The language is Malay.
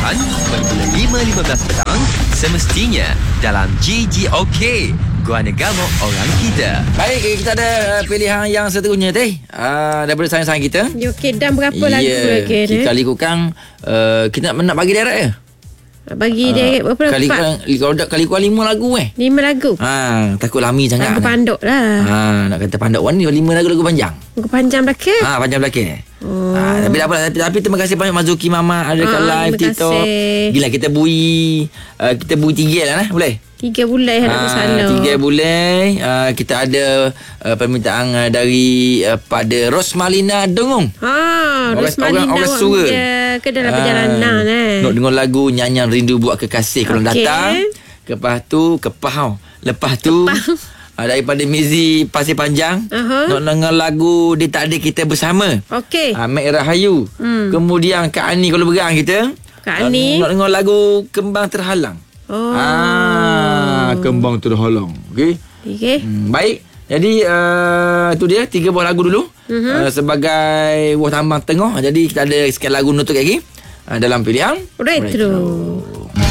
Johan bermula 5.15 petang semestinya dalam GGOK Guana Gamok Orang Kita. Baik, kita ada pilihan yang seterusnya teh daripada saing-saing kita. Okey, dan berapa lagu lagi ni? Kali kurang kita nak bagi direct ya. Bagi dia berapa? Kali kurang 5 lagu 5 lagu. Takut lami sangat. Lagu panduk lah. Nak kata panduk ni 5 lagu panjang. Lagu panjang belakang. Panjang belakang. Tapi tak apa. Tapi terima kasih banyak Mazuki Mama ada kat live TikTok. Gila kita bui 3 lah boleh. 3 bulan harap bersalah. 3 bulan. Kita ada permintaan dari pada Rosmalina Dengung. Rosmalina orang suara ke dalam perjalanan nak dengar lagu Nyanyian Rindu Buat Kekasih kalau datang. Lepas tu lepas tu daripada Mizi Pasir Panjang nak dengar lagu Dia Tak Ada Kita Bersama. Okey. Mek Rahayu. Kemudian Kak Ani kalau berang kita. Kak Ani nak dengar lagu Kembang Terhalang. Kembang Terhalang. Okey. Baik. Jadi tu dia 3 buah lagu dulu sebagai buah tambang tengah. Jadi kita ada sikit lagu nutup lagi dalam pilihan Retro.